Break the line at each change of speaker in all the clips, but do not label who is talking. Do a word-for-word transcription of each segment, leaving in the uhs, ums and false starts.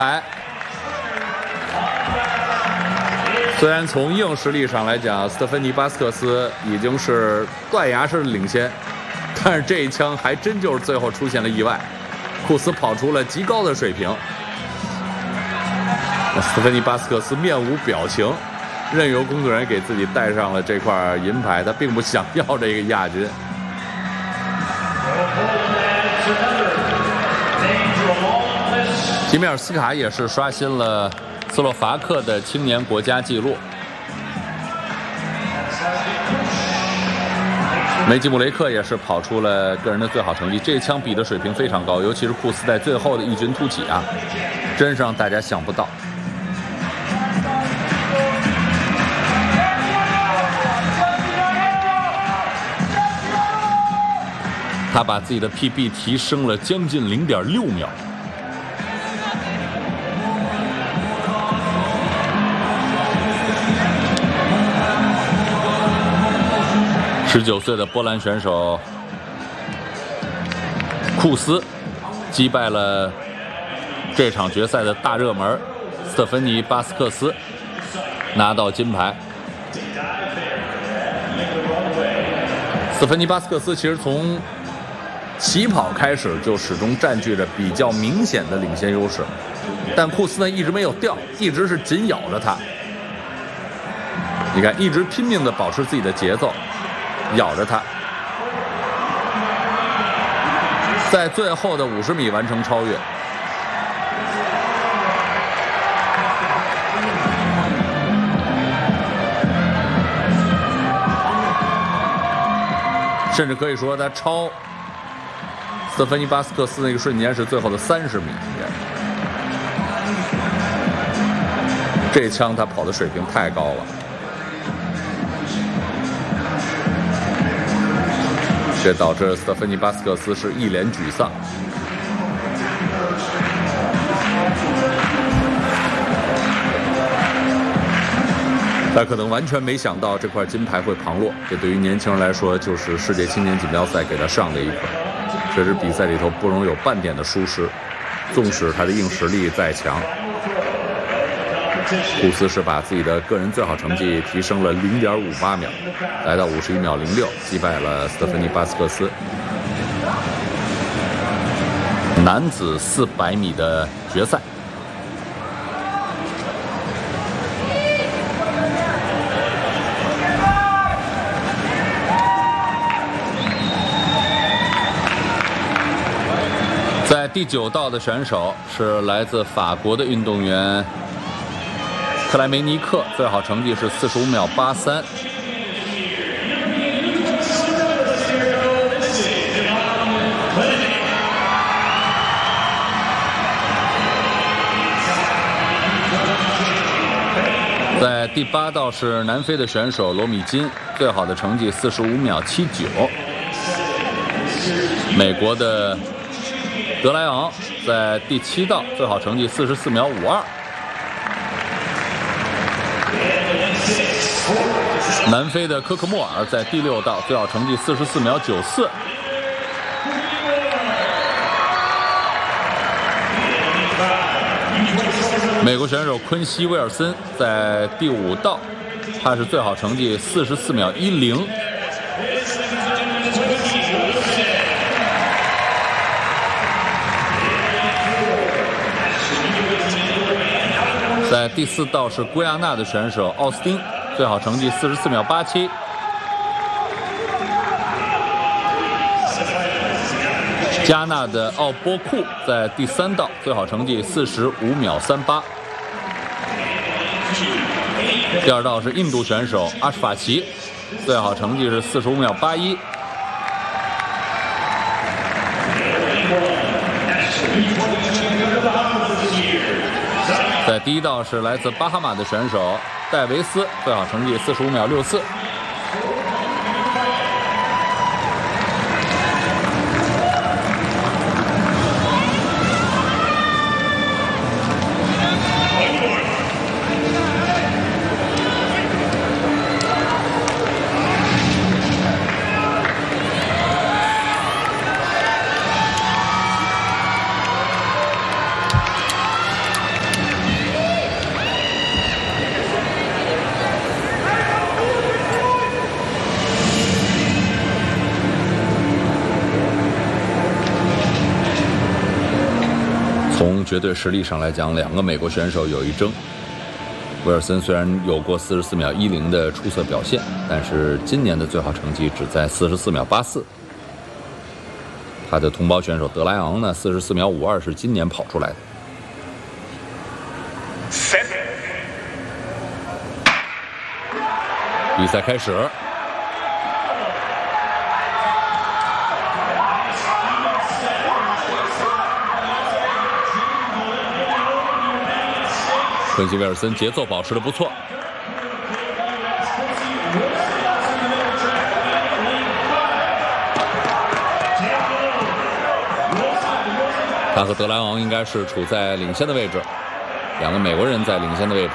哎，虽然从硬实力上来讲，斯特芬妮·巴斯克斯已经是断崖式的领先，但是这一枪还真就是最后出现了意外，库斯跑出了极高的水平。斯特芬妮·巴斯克斯面无表情，任由工作人员给自己戴上了这块银牌，他并不想要这个亚军。吉米尔斯卡也是刷新了斯洛伐克的青年国家纪录。梅基姆雷克也是跑出了个人的最好成绩，这一枪比的水平非常高，尤其是库斯在最后的异军突起啊，真是让大家想不到。他把自己的 P B 提升了将近 零点六秒。十九岁的波兰选手库斯击败了这场决赛的大热门斯特芬妮·巴斯克斯，拿到金牌。斯特芬妮·巴斯克斯其实从起跑开始就始终占据着比较明显的领先优势，但库斯呢一直没有掉，一直是紧咬着他。你看，一直拼命的保持自己的节奏，咬着他，在最后的五十米完成超越。甚至可以说，他超斯特芬妮·巴斯克斯那个瞬间是最后的三十米，应该。这枪他跑的水平太高了，这导致斯特芬妮·巴斯克斯是一脸沮丧。他可能完全没想到这块金牌会旁落，这对于年轻人来说就是世界青年锦标赛给他上的一课。确实比赛里头不容有半点的疏失，纵使他的硬实力再强。库斯是把自己的个人最好成绩提升了 零点五八秒，来到五十一秒零六，击败了斯特芬妮·巴斯克斯。男子四百米的决赛，在第九道的选手是来自法国的运动员克莱梅尼克，最好成绩是四十五秒八三。在第八道是南非的选手罗米金，最好的成绩四十五秒七九。美国的德莱昂在第七道最好成绩四十四秒五二。南非的科克莫尔在第六道最好成绩四十四秒九四。美国选手昆西威尔森在第五道，他是最好成绩四十四秒一零。在第四道是圭亚那的选手奥斯汀，最好成绩四十四秒八七。加纳的奥波库在第三道最好成绩四十五秒三八。第二道是印度选手阿什法奇，最好成绩是四十五秒八一。在第一道是来自巴哈马的选手戴维斯，最好成绩四十五秒六四。 从绝对实力上来讲，两个美国选手有一争。威尔森虽然有过四十四秒一零的出色表现，但是今年的最好成绩只在四十四秒八四。他的同胞选手德莱昂呢，四十四秒五二是今年跑出来的。比赛开始。昆西威尔森节奏保持得不错。他和德莱昂应该是处在领先的位置，两个美国人在领先的位置。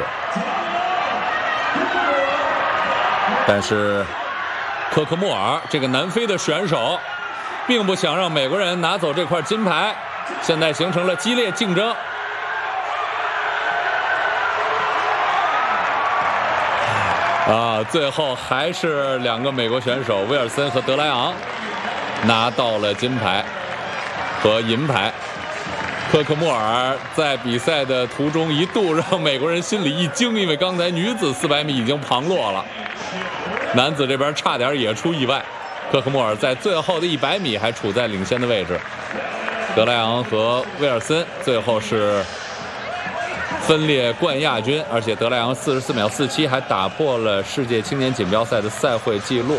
但是科克莫尔这个南非的选手，并不想让美国人拿走这块金牌，现在形成了激烈竞争。啊，最后还是两个美国选手威尔森和德莱昂拿到了金牌和银牌。科克莫尔在比赛的途中一度让美国人心里一惊，因为刚才女子四百米已经旁落了，男子这边差点也出意外。科克莫尔在最后的一百米还处在领先的位置，德莱昂和威尔森最后是分列冠亚军，而且德莱昂四十四秒四七还打破了世界青年锦标赛的赛会纪录。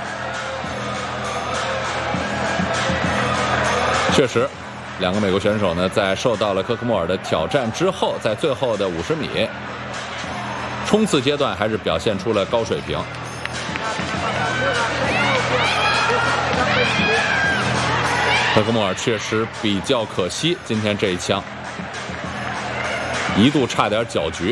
确实，两个美国选手呢，在受到了科克莫尔的挑战之后，在最后的五十米冲刺阶段，还是表现出了高水平。科克莫尔确实比较可惜，今天这一枪一度差点搅局。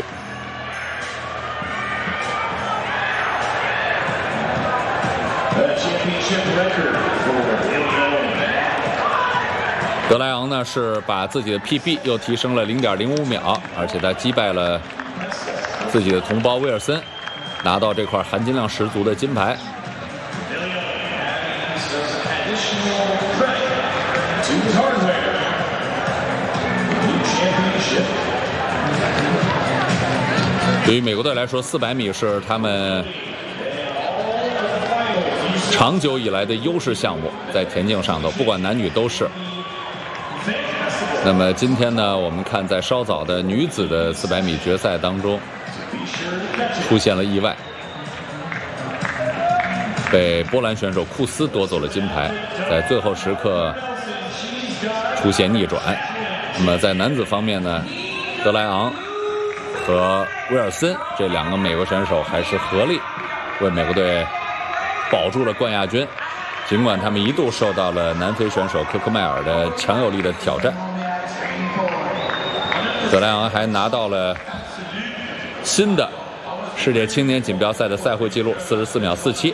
德莱昂呢是把自己的 P B 又提升了 零点零五秒，而且他击败了自己的同胞威尔森，拿到这块含金量十足的金牌。对于美国队来说，四百米是他们长久以来的优势项目，在田径上头，不管男女都是。那么今天呢，我们看在稍早的女子的四百米决赛当中，出现了意外，被波兰选手库斯夺走了金牌，在最后时刻出现逆转。那么在男子方面呢，德莱昂和威尔森这两个美国选手还是合力为美国队保住了冠亚军，尽管他们一度受到了南非选手科克迈尔的强有力的挑战。德莱昂还拿到了新的世界青年锦标赛的赛会纪录四十四秒四七。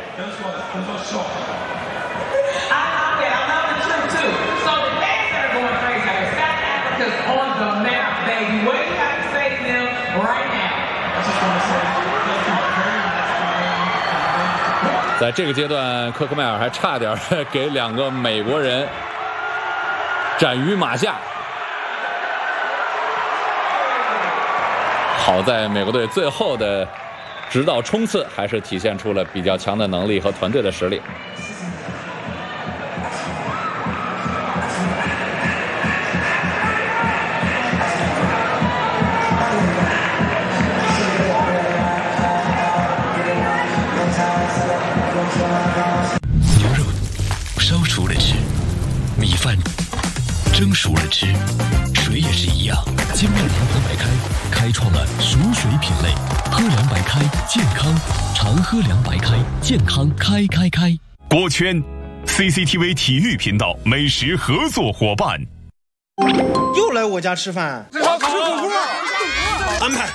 在这个阶段，科克迈尔还差点给两个美国人斩于马下。好在美国队最后的直到冲刺，还是体现出了比较强的能力和团队的实力。
牛肉烧熟了吃，米饭蒸熟了吃，水也是一样。金麦郎喝白开开创了熟水品类，喝凉白开健康，常喝凉白开健康开开开。
锅圈 C C T V 体育频道美食合作伙伴。
又来我家吃饭，吃火锅，安排。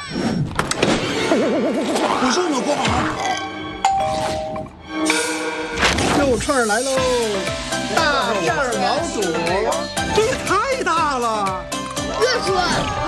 我说我锅好。肉串来喽，大片毛肚，这也太大了。
热说。